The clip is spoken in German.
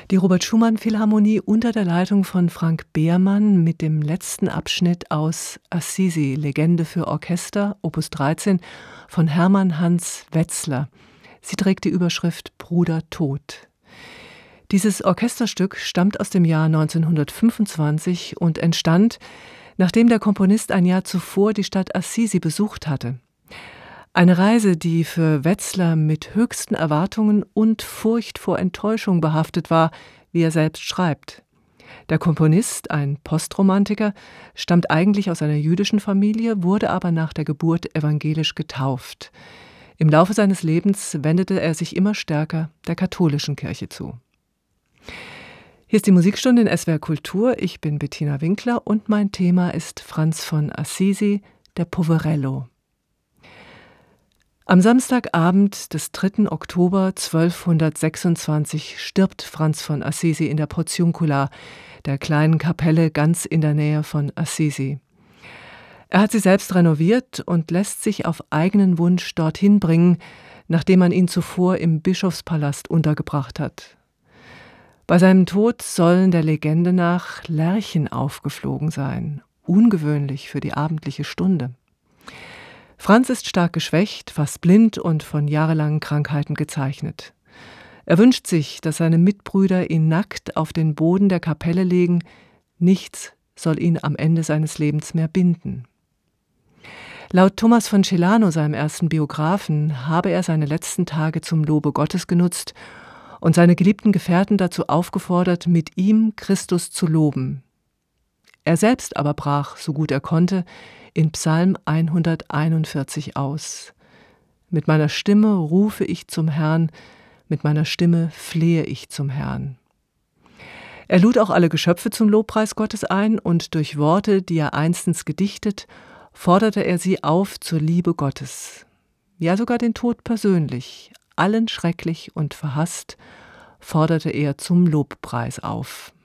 Die Robert-Schumann-Philharmonie unter der Leitung von Frank Behrmann mit dem letzten Abschnitt aus Assisi, Legende für Orchester, Opus 13 von Hermann Hans Wetzler. Sie trägt die Überschrift Bruder Tod. Dieses Orchesterstück stammt aus dem Jahr 1925 und entstand, nachdem der Komponist ein Jahr zuvor die Stadt Assisi besucht hatte. Eine Reise, die für Wetzler mit höchsten Erwartungen und Furcht vor Enttäuschung behaftet war, wie er selbst schreibt. Der Komponist, ein Postromantiker, stammt eigentlich aus einer jüdischen Familie, wurde aber nach der Geburt evangelisch getauft. Im Laufe seines Lebens wendete er sich immer stärker der katholischen Kirche zu. Hier ist die Musikstunde in SWR Kultur. Ich bin Bettina Winkler und mein Thema ist Franz von Assisi, der Poverello. Am Samstagabend des 3. Oktober 1226 stirbt Franz von Assisi in der Portiuncula, der kleinen Kapelle ganz in der Nähe von Assisi. Er hat sie selbst renoviert und lässt sich auf eigenen Wunsch dorthin bringen, nachdem man ihn zuvor im Bischofspalast untergebracht hat. Bei seinem Tod sollen der Legende nach Lerchen aufgeflogen sein, ungewöhnlich für die abendliche Stunde. Franz ist stark geschwächt, fast blind und von jahrelangen Krankheiten gezeichnet. Er wünscht sich, dass seine Mitbrüder ihn nackt auf den Boden der Kapelle legen. Nichts soll ihn am Ende seines Lebens mehr binden. Laut Thomas von Celano, seinem ersten Biografen, habe er seine letzten Tage zum Lobe Gottes genutzt und seine geliebten Gefährten dazu aufgefordert, mit ihm Christus zu loben. Er selbst aber brach, so gut er konnte, in Psalm 141 aus. Mit meiner Stimme rufe ich zum Herrn, mit meiner Stimme flehe ich zum Herrn. Er lud auch alle Geschöpfe zum Lobpreis Gottes ein und durch Worte, die er einstens gedichtet, forderte er sie auf zur Liebe Gottes. Ja, sogar den Tod persönlich, allen schrecklich und verhasst, forderte er zum Lobpreis auf.